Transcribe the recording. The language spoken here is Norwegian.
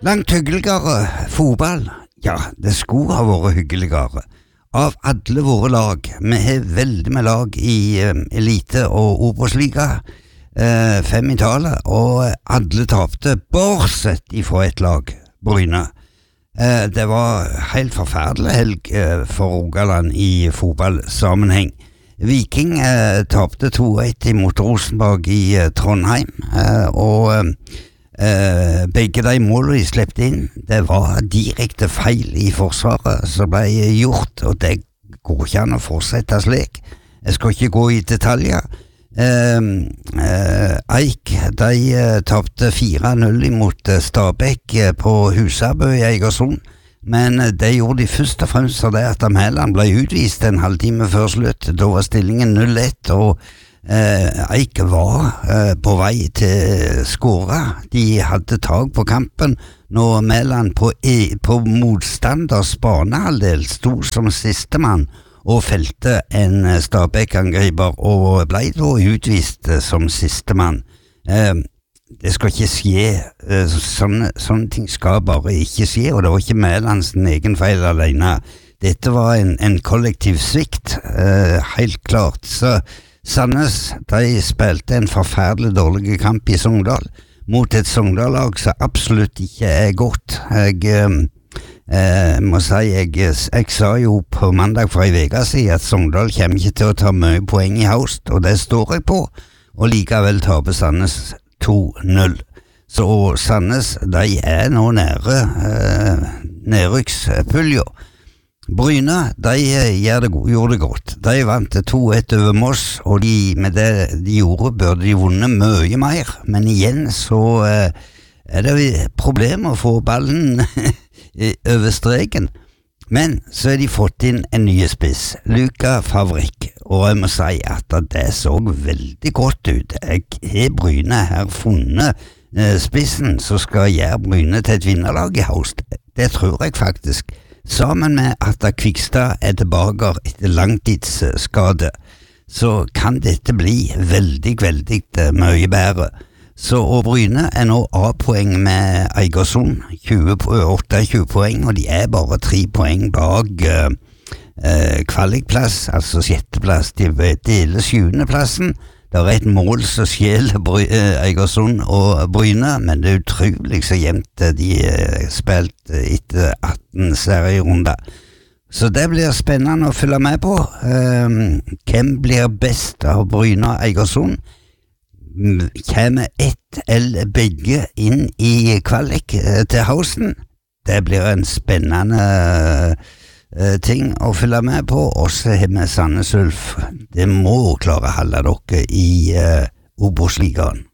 Langt hyggeligere fotball. Ja, det skulle ha vært hyggeligere. Av alle våre lag, vi har veldig med lag i elite- og Obos-liga, 5 i tallet, og alle tapte, bortsett ifra et lag, Bryne. Det var helt forferdelig helg for Rogaland i fotballsammenheng. Viking tapte 2-1 mot Rosenborg i Trondheim, og begge de målene de slepte inn, det var direkte feil i forsvaret som ble gjort, og det går ikke an å fortsette slik. Jeg skal ikke gå i detaljer. Eik, de tapte 4-0 mot Stabæk på Husabø i Egersund, men det gjorde de først og fremst for det at Mæland ble utvist en halvtime før slutt. Da var stillingen 0-1, og Eik var på vei til skåra. De hadde tag på kampen når Mæland på motstanders banehalvdel sto som sistemann og felte en Stabæk-angriper og ble da utvist som sistemann. Det skal ikke skje, sånne ting skal bare ikke skje, og det var ikke Mælands egen feil alene. Dette var en kollektiv svikt, helt klart. Så Sandnes, de spilte en forferdelig dårlig kamp i Sogndal mot et Sogndal-lag som absolutt ikke er godt. Jeg må si, jeg sa jo på mandag for en uke siden at Sogndal kommer ikke til å ta mye poeng i høst, og det står jeg på, og likevel taper Sandnes 2-0. Så Sandnes, de er nå nære nedrykkspulja. Bryne, de gjorde det godt. De vant 2-1 over Moss, og med det de gjorde burde de vunnet mye mer, men igjen så er det problemer å få ballen over streken. Men så har de fått inn en ny spiss, Luka Favrik, og jeg må si at det så veldig godt ut. Jeg har Bryne her funnet spissen som skal gjøre Bryne til et vinnerlag i høst. Det tror jeg faktisk. Sammen med at Kvikstad er tilbake etter langtidsskade, så kan dette bli veldig, veldig mye bedre. Så Bryne er nå A-poeng med Egersund, 28 poeng, og de er bare 3 poeng bak kvalikplass, altså 6. plass. De deler 7. plassen. Det er et mål som skjeler Egersund og Bryne, men det er utrolig så jevnt de spilt etter 18 serierunder. Så det blir spennende å følge med på. Hvem blir best av Bryne og Egersund? Kommer ett eller begge inn i kvalik til høsten? Det blir en spennende ting å følge med på. Også har vi Sandnes Ulf. Det må klare å holde dere i Obos-ligaen.